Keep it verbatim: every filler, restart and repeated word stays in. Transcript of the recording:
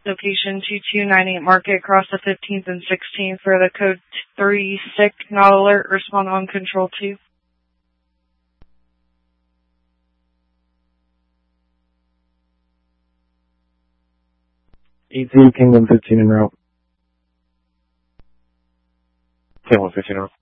location two two nine eight Market, cross the fifteenth and sixteenth for the code three six, not alert, respond on control two. eight zero Kingdom fifteen en route. Kingdom fifteen en route.